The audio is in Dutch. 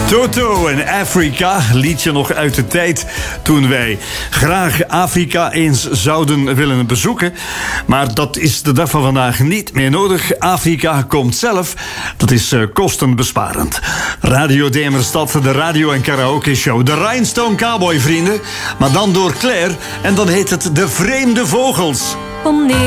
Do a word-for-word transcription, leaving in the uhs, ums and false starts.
Toto en Afrika, liedje nog uit de tijd toen wij graag Afrika eens zouden willen bezoeken. Maar dat is de dag van vandaag niet meer nodig. Afrika komt zelf. Dat is uh, kostenbesparend. Radio Demerstad, de radio- en karaoke show. De Rhinestone Cowboy, vrienden. Maar dan door Claire. En dan heet het De Vreemde Vogels.